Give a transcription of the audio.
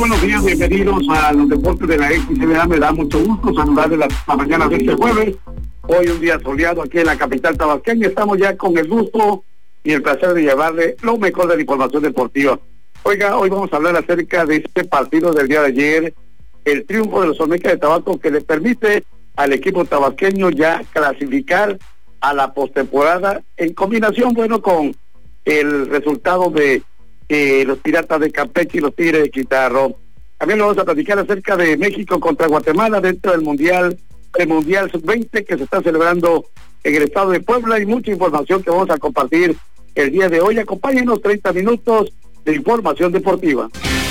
Buenos días, bienvenidos a los deportes de la XCBA. Me da mucho gusto saludarles la mañana de este jueves. Hoy un día soleado aquí en la capital tabasqueña. Estamos ya con el gusto y el placer de llevarle lo mejor de la información deportiva. Oiga, hoy vamos a hablar acerca de este partido del día de ayer, el triunfo de los Olmecas de Tabasco, que le permite al equipo tabasqueño ya clasificar a la postemporada en combinación, bueno, con el resultado de los Piratas de Campeche y los Tigres de Quintana Roo. También lo vamos a platicar acerca de México contra Guatemala dentro del Mundial Sub-20 que se está celebrando en el estado de Puebla, y mucha información que vamos a compartir el día de hoy. Acompáñenos, 30 minutos de información deportiva.